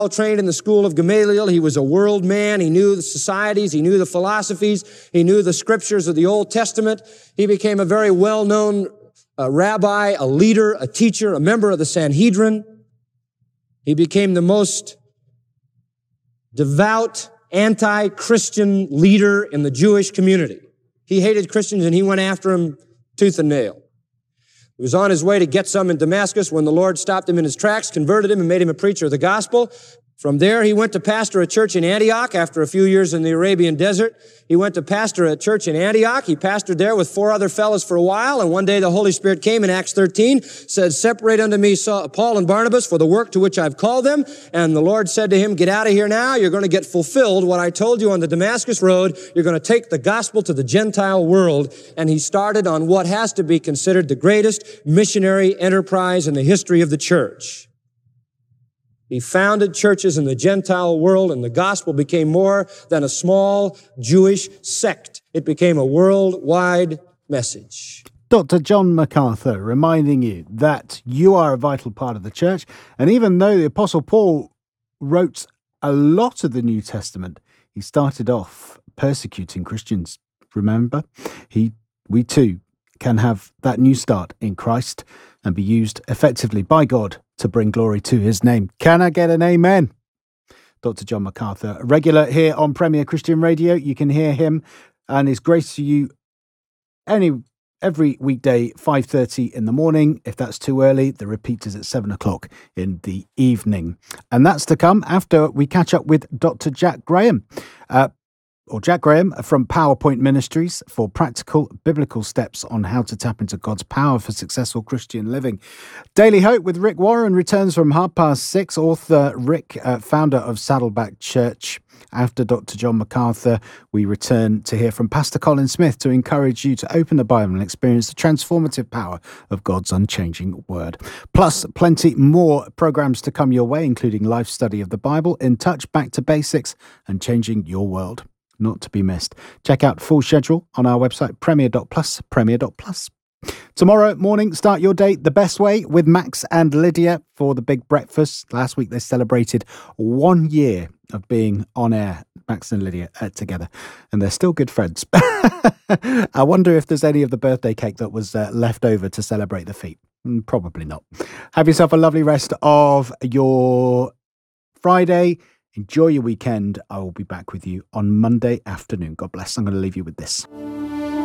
Trained in the school of Gamaliel. He was a world man. He knew the societies. He knew the philosophies. He knew the scriptures of the Old Testament. He became a very well-known rabbi, a leader, a teacher, a member of the Sanhedrin. He became the most devout, anti-Christian leader in the Jewish community. He hated Christians and he went after them tooth and nail. He was on his way to get some in Damascus when the Lord stopped him in his tracks, converted him, and made him a preacher of the gospel. From there, he went to pastor a church in Antioch after a few years in the Arabian desert. He went to pastor a church in Antioch. He pastored there with 4 other fellows for a while, and one day the Holy Spirit came in Acts 13, said, "Separate unto me Paul and Barnabas for the work to which I've called them." And the Lord said to him, "Get out of here now. You're going to get fulfilled what I told you on the Damascus road. You're going to take the gospel to the Gentile world." And he started on what has to be considered the greatest missionary enterprise in the history of the church. He founded churches in the Gentile world, and the gospel became more than a small Jewish sect. It became a worldwide message. Dr. John MacArthur reminding you that you are a vital part of the church. And even though the Apostle Paul wrote a lot of the New Testament, he started off persecuting Christians. Remember, we too can have that new start in Christ and be used effectively by God to bring glory to his name. Can I get an amen? Dr. John MacArthur, a regular here on Premier Christian Radio. You can hear him and his grace to you every weekday, 5:30 in the morning. If that's too early, the repeat is at 7 o'clock in the evening. And that's to come after we catch up with Dr. Jack Graham. Jack Graham from PowerPoint Ministries for practical biblical steps on how to tap into God's power for successful Christian living. Daily Hope with Rick Warren returns from 6:30. Author Rick, founder of Saddleback Church. After Dr. John MacArthur, we return to hear from Pastor Colin Smith to encourage you to open the Bible and experience the transformative power of God's unchanging word. Plus, plenty more programs to come your way, including Life Study of the Bible, In Touch, Back to Basics, and Changing Your World. Not to be missed. Check out full schedule on our website, premier.plus, premier.plus. Tomorrow morning, start your day the best way with Max and Lydia for the big breakfast. Last week, they celebrated 1 year of being on air, Max and Lydia together, and they're still good friends. I wonder if there's any of the birthday cake that was left over to celebrate the feat. Probably not. Have yourself a lovely rest of your Friday. Enjoy your weekend. I will be back with you on Monday afternoon. God bless. I'm going to leave you with this.